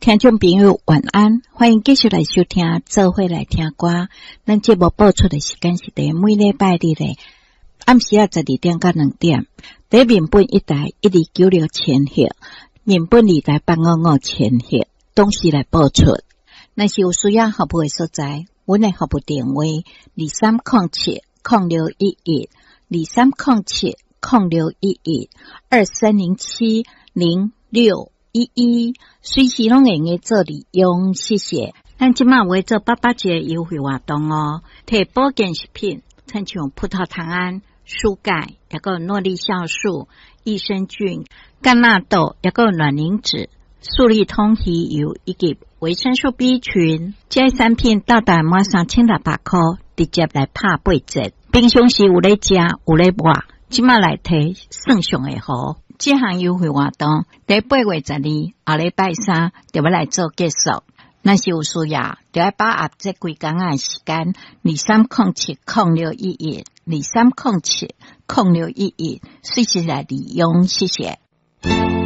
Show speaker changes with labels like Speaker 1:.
Speaker 1: 听众朋友晚安，欢迎继续来收听做伙来听歌。咱节目播出的时间是在每礼拜日的暗时12点到2点，在面本一台1296千赫，面本2台855千赫，同时来播出。若是有需要服务的所在，阮的服务电话23070611 23070611 23070611，随时拢会用做利用，谢谢。咱即马为做88节优惠活动哦，摕保健食品，亲像葡萄糖胺、舒钙，也个诺丽酵素、益生菌、甘纳豆，也个卵磷脂、素利通鱼油以及维生素 B 群，这些产品到达满3600块，直接来拍8折。平常时有咧食，有咧买，即马来摕算上会好。这项优惠活动在8月12后礼拜3就要来做结束。若是有需要，就要把握这几天的时间，23070611 23070611，随时来利用，谢谢。